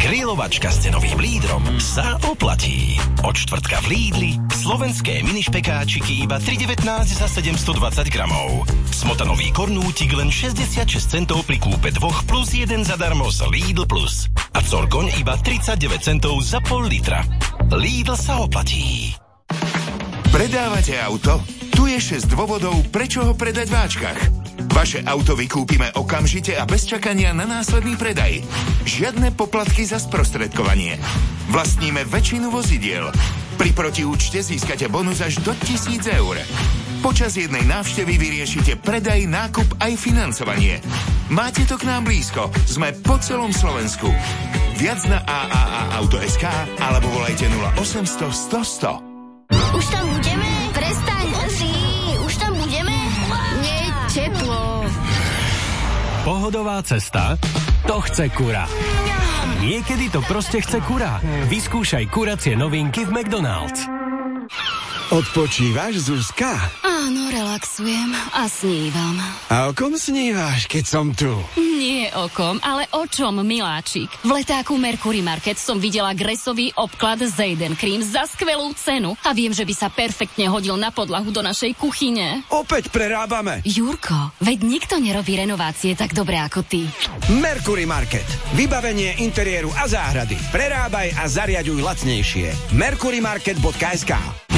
Grilovačka s cenovým lídrom sa oplatí. Od štvrtka v Lidli slovenské minišpekáčiky iba 3,19 za 720 gramov. Smotanový kornútik len 66 centov pri kúpe 2 plus 1 zadarmo z Lidl Plus. A corgoň iba 39 centov za pol litra. Lidl sa oplatí. Predávate auto? Tu je 6 dôvodov, prečo ho predať v Ačkach. Vaše auto vykúpime okamžite a bez čakania na následný predaj. Žiadne poplatky za sprostredkovanie. Vlastníme väčšinu vozidiel. Pri protiúčte získate bonus až do 1,000 eur. Počas jednej návštevy vyriešite predaj, nákup aj financovanie. Máte to k nám blízko. Sme po celom Slovensku. Viac na AAA-auto.sk alebo volajte 0800 100 100. Už tam budeme? Prestaň, už tam budeme? Nie, teplo. Pohodová cesta? To chce Kura. Niekedy to proste chce Kura. Vyskúšaj kuracie novinky v McDonald's. Odpočívaš, Zuzka? Áno, relaxujem a snívam. A o kom snívaš, keď som tu? Nie o kom, ale o čom, miláčik. V letáku Mercury Market som videla gresový obklad Zayden Cream za skvelú cenu a viem, že by sa perfektne hodil na podlahu do našej kuchyne. Opäť prerábame. Jurko, veď nikto nerobí renovácie tak dobre ako ty. Mercury Market. Vybavenie interiéru a záhrady. Prerábaj a zariaďuj lacnejšie. mercurymarket.sk.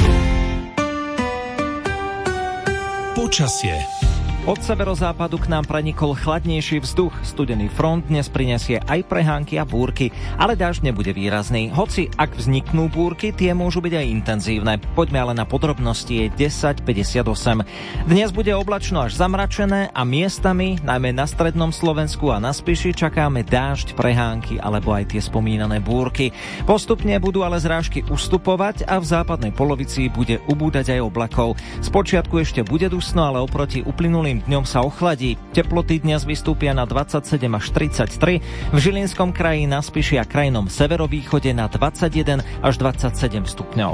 Počasie. Od severozápadu k nám prenikol chladnejší vzduch. Studený front dnes prinesie aj prehánky a búrky, ale dážď nebude výrazný. Hoci ak vzniknú búrky, tie môžu byť aj intenzívne. Poďme ale na podrobnosti, je 10:58. Dnes bude oblačno až zamračené a miestami, najmä na strednom Slovensku a na Spiši, čakáme dážď, prehánky alebo aj tie spomínané búrky. Postupne budú ale zrážky ustupovať a v západnej polovici bude ubúdať aj oblakov. Spočiatku ešte bude dusno, ale oproti uplynulým dňom sa ochladí. Teploty dnes vystúpia na 27 až 33, v Žilinskom kraji, na Spiši a krajnom severovýchode na 21 až 27 stupňov.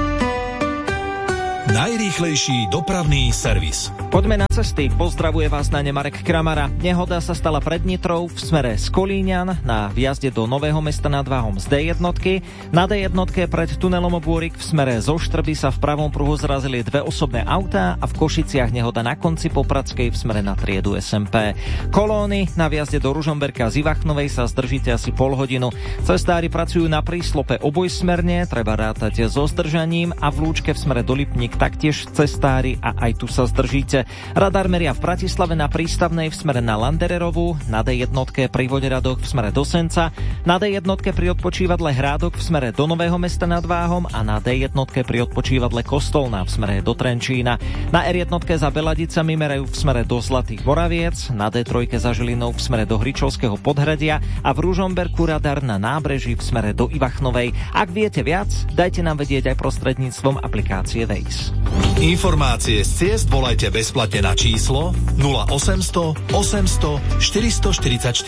Najrýchlejší dopravný servis. Poďme na cesty. Pozdravuje vás na ne Marek Kramara. Nehoda sa stala pred Nitrou v smere z Kolíňan na vjazde do Nového Mesta nad Váhom z D1. Na D1 pred tunelom Bôrik v smere zo Štrby sa v pravom pruhu zrazili dve osobné autá a v Košiciach nehoda na konci Popradskej v smere na triedu SMP. Kolóny na vjazde do Ružomberka z Ivachnovej sa zdržíte asi pol hodinu. Cestári pracujú na príslope obojsmerne, treba rátať so zdržaním a v lúčke v smere do Lipník taktiež cestári a aj tu sa zdržíte. Radar meria v Bratislave na Prístavnej v smere na Landererovú, na D1 pri Voderadoch v smere do Senca, na D1 pri odpočívadle Hrádok v smere do Nového Mesta nad Váhom a na D1 pri odpočívadle Kostolná v smere do Trenčína. Na R1 za Beladicami merajú v smere do Zlatých Moraviec, na D3 za Žilinou v smere do Hričovského Podhradia a v Ružomberku radar na Nábreží v smere do Ivachnovej. Ak viete viac, dajte nám vedieť aj prostredníctvom aplikácie Waze. Informácie z ciest volajte bezplatne na číslo 0800 800 444.